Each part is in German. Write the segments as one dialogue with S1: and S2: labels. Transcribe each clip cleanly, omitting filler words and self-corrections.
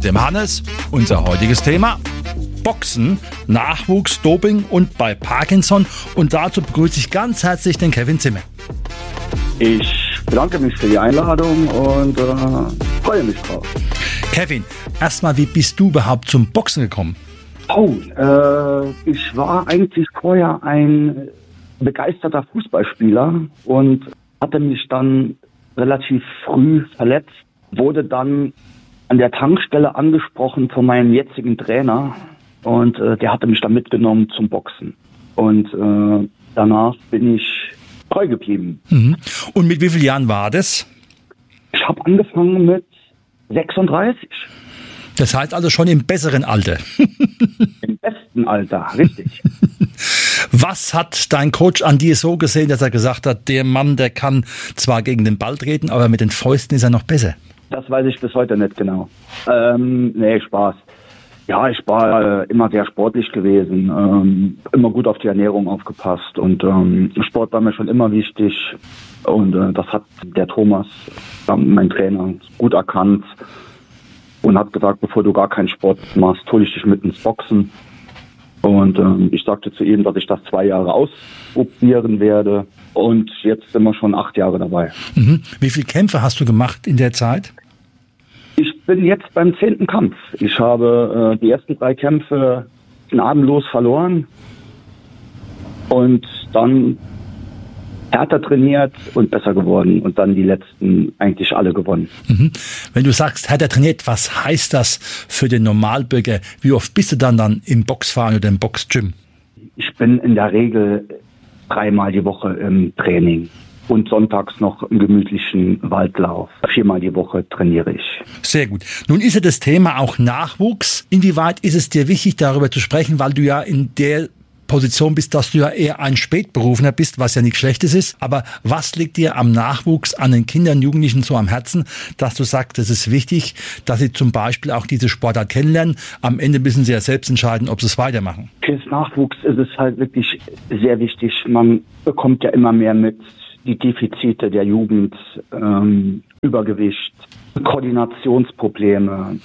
S1: dem Hannes. Unser heutiges Thema: Boxen, Nachwuchs, Doping und bei Parkinson. Und dazu begrüße ich ganz herzlich den Kevin Zimmer.
S2: Ich bedanke mich für die Einladung und freue mich drauf.
S1: Kevin, erstmal, wie bist du überhaupt zum Boxen gekommen?
S2: Ich war eigentlich vorher ein begeisterter Fußballspieler und hatte mich dann relativ früh verletzt, wurde dann an der Tankstelle angesprochen von meinem jetzigen Trainer und der hatte mich dann mitgenommen zum Boxen. Und danach bin ich treu geblieben.
S1: Mhm. Und mit wie vielen Jahren war das?
S2: Ich habe angefangen mit 36.
S1: Das heißt also schon im besseren Alter.
S2: Im besten Alter, richtig.
S1: Was hat dein Coach an dir so gesehen, dass er gesagt hat, der Mann, der kann zwar gegen den Ball treten, aber mit den Fäusten ist er noch besser?
S2: Das weiß ich bis heute nicht genau. Nee, Spaß. Ja, ich war immer sehr sportlich gewesen, immer gut auf die Ernährung aufgepasst und Sport war mir schon immer wichtig und das hat der Thomas, mein Trainer, gut erkannt und hat gesagt, bevor du gar keinen Sport machst, hole ich dich mit ins Boxen. Und ich sagte zu ihm, dass ich das 2 Jahre ausprobieren werde. Und jetzt sind wir schon 8 Jahre dabei.
S1: Mhm. Wie viele Kämpfe hast du gemacht in der Zeit?
S2: Ich bin jetzt beim 10. Kampf. Ich habe die ersten 3 Kämpfe gnadenlos verloren. Und dann härter trainiert und besser geworden. Und dann die letzten eigentlich alle gewonnen.
S1: Mhm. Wenn du sagst, härter trainiert, was heißt das für den Normalbürger? Wie oft bist du dann im Boxverein oder im Boxgym?
S2: Ich bin in der Regel 3-mal die Woche im Training. Und sonntags noch einen gemütlichen Waldlauf. 4-mal die Woche trainiere ich.
S1: Sehr gut. Nun ist ja das Thema auch Nachwuchs. Inwieweit ist es dir wichtig, darüber zu sprechen, weil du ja in der Position bist, dass du ja eher ein Spätberufener bist, was ja nichts Schlechtes ist. Aber was liegt dir am Nachwuchs, an den Kindern, Jugendlichen so am Herzen, dass du sagst, es ist wichtig, dass sie zum Beispiel auch diese Sportart kennenlernen? Am Ende müssen sie ja selbst entscheiden, ob sie es weitermachen.
S2: Für das Nachwuchs ist es halt wirklich sehr wichtig. Man bekommt ja immer mehr mit, die Defizite der Jugend, Übergewicht, Koordinationsprobleme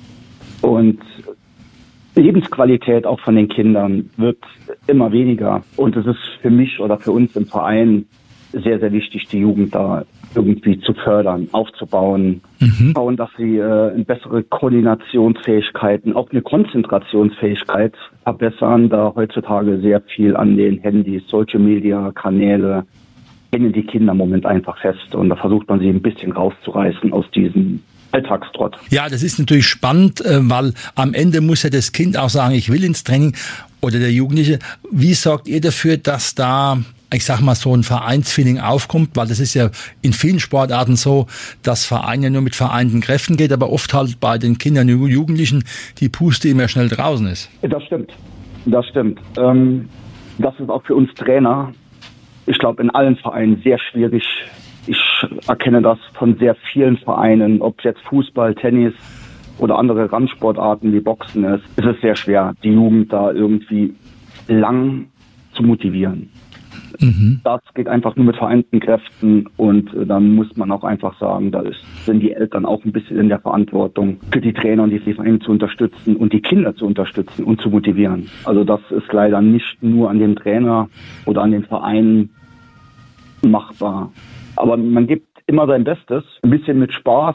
S2: und Lebensqualität auch von den Kindern wird immer weniger. Und es ist für mich oder für uns im Verein sehr, sehr wichtig, die Jugend da irgendwie zu fördern, aufzubauen, bauen, dass sie bessere Koordinationsfähigkeiten, auch eine Konzentrationsfähigkeit verbessern, da heutzutage sehr viel an den Handys, Social-Media-Kanäle hängen die Kinder im Moment einfach fest. Und da versucht man sie ein bisschen rauszureißen aus diesem Alltagstrott.
S1: Ja, das ist natürlich spannend, weil am Ende muss ja das Kind auch sagen, ich will ins Training oder der Jugendliche. Wie sorgt ihr dafür, dass da, ich sag mal, so ein Vereinsfeeling aufkommt? Weil das ist ja in vielen Sportarten so, dass Verein ja nur mit vereinten Kräften geht, aber oft halt bei den Kindern und Jugendlichen die Puste immer schnell draußen ist.
S2: Das stimmt. Das stimmt. Das ist auch für uns Trainer, ich glaube, in allen Vereinen sehr schwierig. Ich erkenne das von sehr vielen Vereinen, ob es jetzt Fußball, Tennis oder andere Randsportarten wie Boxen ist. Es ist sehr schwer, die Jugend da irgendwie lang zu motivieren. Das geht einfach nur mit vereinten Kräften und dann muss man auch einfach sagen, da sind die Eltern auch ein bisschen in der Verantwortung, für die Trainer und die Vereine zu unterstützen und die Kinder zu unterstützen und zu motivieren. Also das ist leider nicht nur an dem Trainer oder an den Vereinen machbar. Aber man gibt immer sein Bestes, ein bisschen mit Spaß,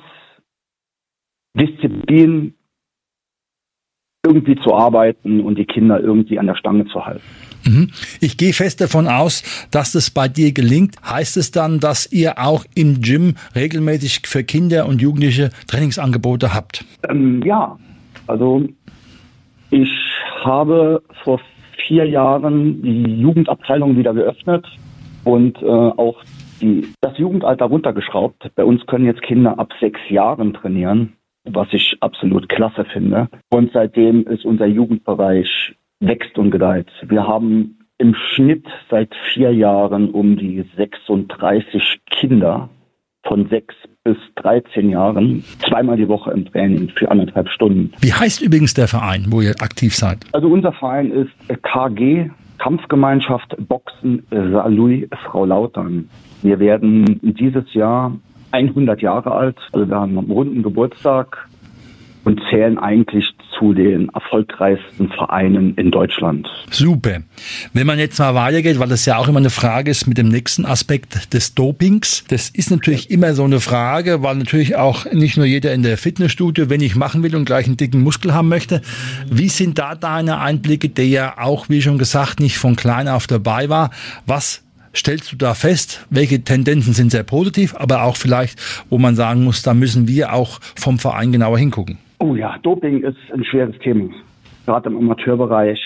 S2: Disziplin irgendwie zu arbeiten und die Kinder irgendwie an der Stange zu halten.
S1: Ich gehe fest davon aus, dass das bei dir gelingt. Heißt es dann, dass ihr auch im Gym regelmäßig für Kinder und Jugendliche Trainingsangebote habt?
S2: Ja, also ich habe vor 4 Jahren die Jugendabteilung wieder geöffnet und auch das Jugendalter runtergeschraubt. Bei uns können jetzt Kinder ab 6 Jahren trainieren, was ich absolut klasse finde. Und seitdem ist unser Jugendbereich wächst und gedeiht. Wir haben im Schnitt seit 4 Jahren um die 36 Kinder von 6 bis 13 Jahren, 2-mal die Woche im Training für 1,5 Stunden.
S1: Wie heißt übrigens der Verein, wo ihr aktiv seid?
S2: Also unser Verein ist KG, Kampfgemeinschaft Boxen Saarlouis Frau Lautern. Wir werden dieses Jahr 100 Jahre alt, also wir haben einen runden Geburtstag und zählen eigentlich zu den erfolgreichsten Vereinen in Deutschland.
S1: Super. Wenn man jetzt mal weitergeht, weil das ja auch immer eine Frage ist mit dem nächsten Aspekt des Dopings. Das ist natürlich immer so eine Frage, weil natürlich auch nicht nur jeder in der Fitnessstudio wenig machen will und gleich einen dicken Muskel haben möchte. Wie sind da deine Einblicke, der ja auch, wie schon gesagt, nicht von klein auf dabei war? Was stellst du da fest? Welche Tendenzen sind sehr positiv, aber auch vielleicht, wo man sagen muss, da müssen wir auch vom Verein genauer hingucken?
S2: Oh ja, Doping ist ein schweres Thema. Gerade im Amateurbereich.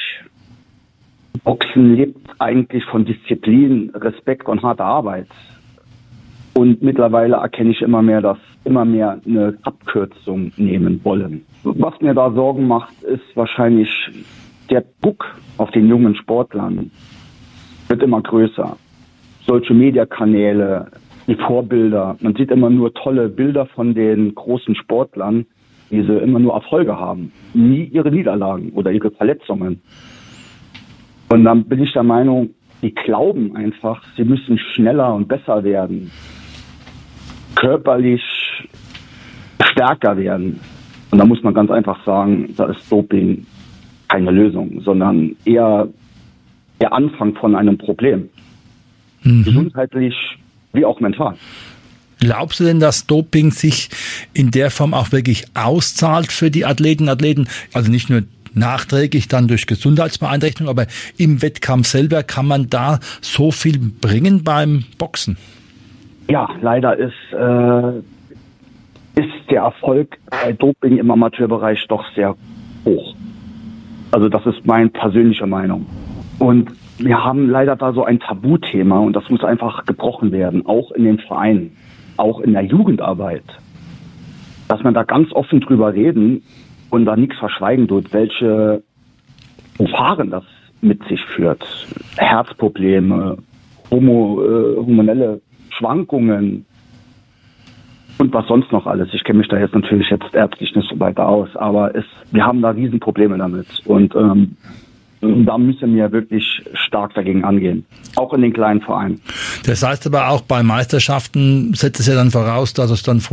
S2: Boxen lebt eigentlich von Disziplin, Respekt und harter Arbeit. Und mittlerweile erkenne ich immer mehr, dass immer mehr eine Abkürzung nehmen wollen. Was mir da Sorgen macht, ist wahrscheinlich der Druck auf den jungen Sportlern wird immer größer. Solche Mediakanäle, die Vorbilder. Man sieht immer nur tolle Bilder von den großen Sportlern, wie sie immer nur Erfolge haben. Nie ihre Niederlagen oder ihre Verletzungen. Und dann bin ich der Meinung, die glauben einfach, sie müssen schneller und besser werden. Körperlich stärker werden. Und da muss man ganz einfach sagen, da ist Doping keine Lösung, sondern eher der Anfang von einem Problem. Gesundheitlich wie auch mental.
S1: Glaubst du denn, dass Doping sich in der Form auch wirklich auszahlt für die Athleten? Also nicht nur nachträglich dann durch Gesundheitsbeeinträchtigung, aber im Wettkampf selber kann man da so viel bringen beim Boxen?
S2: Ja, leider ist der Erfolg bei Doping im Amateurbereich doch sehr hoch. Also das ist meine persönliche Meinung. Und wir haben leider da so ein Tabuthema und das muss einfach gebrochen werden, auch in den Vereinen, auch in der Jugendarbeit. Dass man da ganz offen drüber reden und da nichts verschweigen tut, welche Gefahren das mit sich führt. Herzprobleme, hormonelle Schwankungen und was sonst noch alles. Ich kenne mich da jetzt natürlich ärztlich nicht so weiter aus, aber wir haben da Riesenprobleme damit und da müssen wir wirklich stark dagegen angehen, auch in den kleinen Vereinen.
S1: Das heißt aber auch bei Meisterschaften setzt es ja dann voraus, dass es dann